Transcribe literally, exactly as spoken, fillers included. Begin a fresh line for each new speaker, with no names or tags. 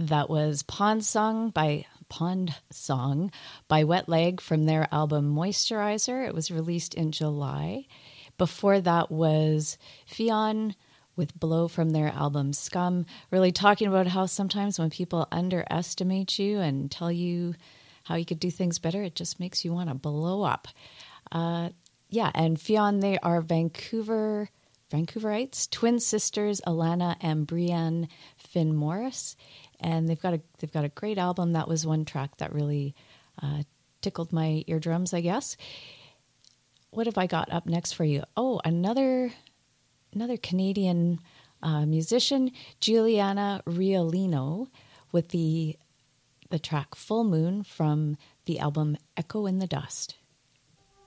That was Pond Song by Pond Song by Wet Leg from their album Moisturizer. It was released in July. Before that was Fionn with Blow from their album Scum, really talking about how sometimes when people underestimate you and tell you how you could do things better, it just makes you want to blow up. Uh, yeah, and Fionn, they are Vancouver, Vancouverites, twin sisters, Alana and Brianne Finn Morris, and they've got a they've got a great album. That was one track that really uh, tickled my eardrums, I guess. What have I got up next for you? Oh, another another Canadian uh, musician, Juliana Riolino, with the the track Full Moon from the album Echo in the Dust.